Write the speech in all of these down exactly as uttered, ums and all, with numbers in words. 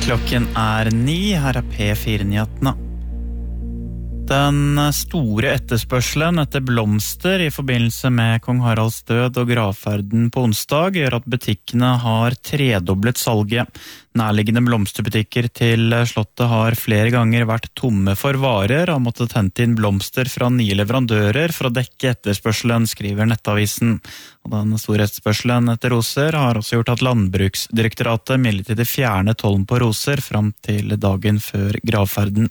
Klokken er ni, her er P fire-nyhetene. Den store etterspørselen etter blomster i forbindelse med Kong Haralds død og gravferden på onsdag gjør at butikkene har tredoblet salget. Nærliggende blomsterbutikker til slottet har flere ganger vært tomme for varer og måttet hente inn blomster fra nye leverandører for å dekke etterspørselen, skriver Nettavisen. Og den store etterspørselen etter roser har også gjort at Landbruksdirektoratet midlertidig fjernet tollen på roser fram til dagen før gravferden.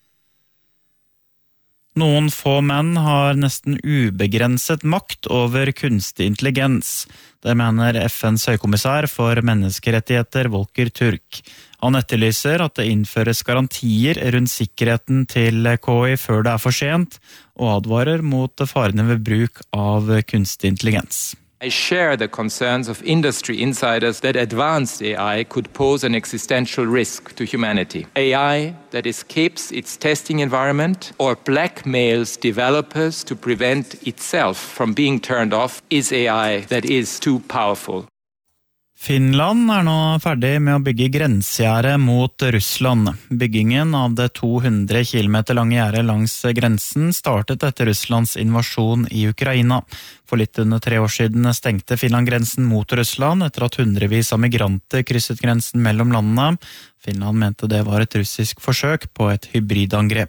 Noen få menn har nesten ubegrenset makt over kunstig intelligens. Det mener F N's høykommissær for menneskerettigheter, Volker Turk. Han etterlyser at det innføres garantier rundt sikkerheten til K I før det er for sent, og advarer mot farene ved bruk av kunstig intelligens. I share the concerns of industry insiders that advanced A I could pose an existential risk to humanity. A I that escapes its testing environment or blackmails developers to prevent itself from being turned off is A I that is too powerful. Finland er nå ferdig med å bygge grensegjerde mot Russland. Byggingen av det to hundre kilometer lange gjerdet langs grensen startet etter Russlands invasjon i Ukraina. For litt under tre år siden stengte Finland grensen mot Russland etter at hundrevis av migranter krysset grensen mellom landene. Finland mente det var et russisk forsøk på et hybridangrep.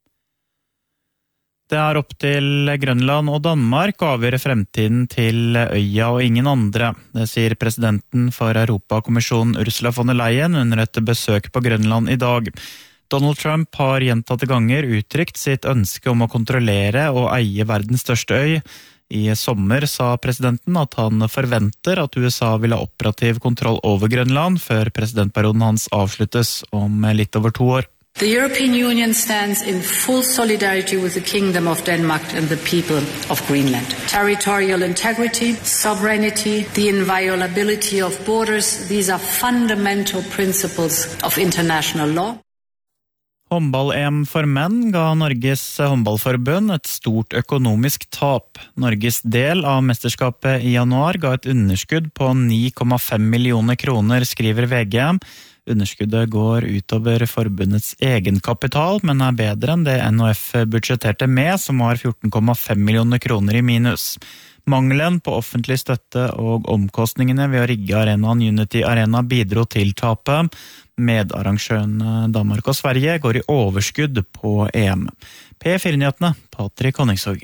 Det er opp til Grønland og Danmark å avgjøre fremtiden til øya og ingen andre. Det sier presidenten for Europakommisjonen Ursula von der Leyen under et besøk på Grønland i dag. Donald Trump har gjentatte ganger uttrykt sitt ønske om å kontrollere og eie verdens største øy. I sommer sa presidenten at han forventer at U S A vil ha operativ kontroll over Grønland før presidentperioden hans avsluttes om litt over to år. The European Union stands in full solidarity with the Kingdom of Denmark and the people of Greenland. Territorial integrity, sovereignty, the inviolability of borders, these are fundamental principles of international law. Håndball-E M for menn ga Norges håndballforbund et stort økonomisk tap. Norges del av mesterskapet i januar ga et underskudd på ni komma fem millioner kroner, skriver V G. Underskuddet går utover forbundets egenkapital, men er bedre enn det N H F budsjetterte med, som var fjorten komma fem millioner kroner i minus. Mangelen på offentlig støtte og omkostningene ved å rigge arenaen Unity Arena bidro til tapet. Medarrangørene Danmark og Sverige går i overskudd på E M. P fire-nyhetene, Patrick Honningsvåg.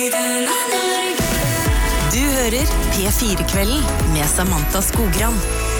Du hører P fire-kvelden med Samantha Skogran.